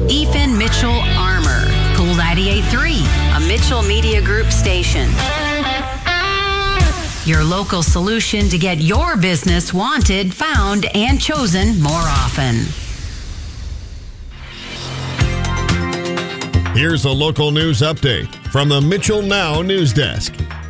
Ethan Mitchell Armor, Cool 98.3, a Mitchell Media Group station. Your local solution to get your business wanted, found, and chosen more often. Here's a local news update from the Mitchell Now News Desk.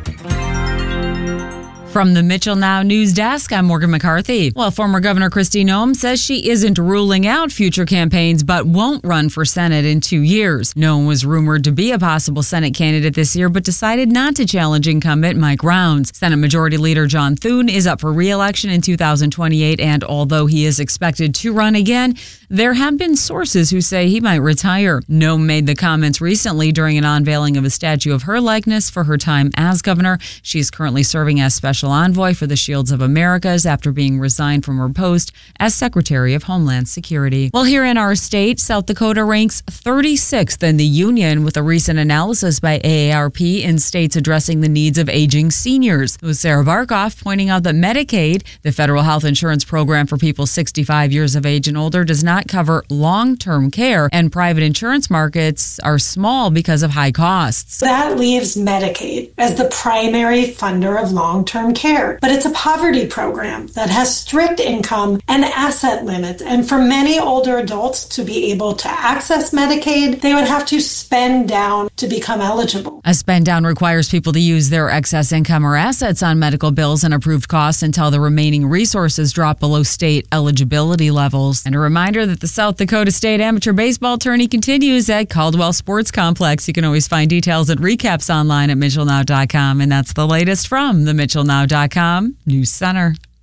From the Mitchell Now News Desk, I'm Morgan McCarthy. Well, former Governor Kristi Noem says she isn't ruling out future campaigns, but won't run for Senate in 2 years. Noem was rumored to be a possible Senate candidate this year, but decided not to challenge incumbent Mike Rounds. Senate Majority Leader John Thune is up for re-election in 2028, and although he is expected to run again, there have been sources who say he might retire. Noem made the comments recently during an unveiling of a statue of her likeness for her time as governor. She's currently serving as special envoy for the Shields of Americas after being resigned from her post as Secretary of Homeland Security. Well, here in our state, South Dakota ranks 36th in the union with a recent analysis by AARP in states addressing the needs of aging seniors. With Sarah Barkoff pointing out that Medicaid, the federal health insurance program for people 65 years of age and older, does not cover long-term care, and private insurance markets are small because of high costs. That leaves Medicaid as the primary funder of long-term care. But it's a poverty program that has strict income and asset limits. And for many older adults to be able to access Medicaid, they would have to spend down to become eligible. A spend down requires people to use their excess income or assets on medical bills and approved costs until the remaining resources drop below state eligibility levels. And a reminder that the South Dakota State Amateur Baseball Tourney continues at Caldwell Sports Complex. You can always find details and recaps online at MitchellNow.com. And that's the latest from the MitchellNow.com News Center.